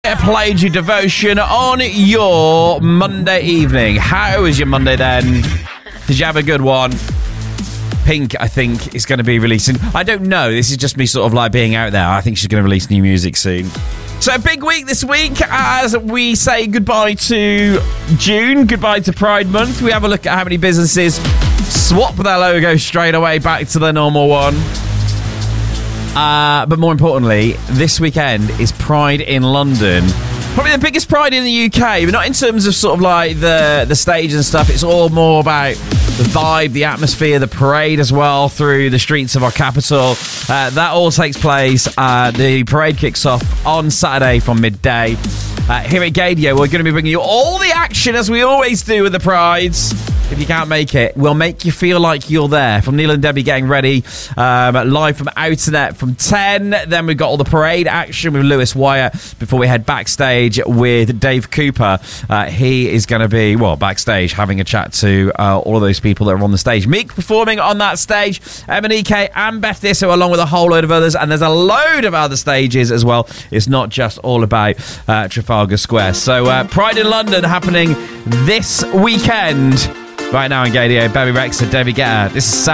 Played you Devotion on your Monday evening. How was your Monday then? Did you have a good one? Pink, I think, is going to be releasing. I don't know. This is just me sort of like being out there. I think she's going to release new music soon. So a big week this week as we say goodbye to June, goodbye to Pride Month. We have a look at how many businesses swap their logo straight away back to their normal one. But more importantly, this weekend is Pride in London. Probably the biggest Pride in the UK, but not in terms of sort of like the stage and stuff. It's all more about the vibe, the atmosphere, the parade as well through the streets of our capital. That all takes place. The parade kicks off on Saturday from midday. Here at Gadio, we're going to be bringing you all the action as we always do with the Prides. If you can't make it, we'll make you feel like you're there. From Neil and Debbie getting ready, live from Outernet from 10. Then we've got all the parade action with Lewis Wyatt before we head backstage with Dave Cooper. He is going to be, backstage having a chat to all of those people that are on the stage. Meek performing on that stage, Emanike and Beth Disso along with a whole load of others. And there's a load of other stages as well. It's not just all about Trafalgar Square. So Pride in London happening this weekend. Right now on Gadio, Baby Rex and Debbie Guetta. This is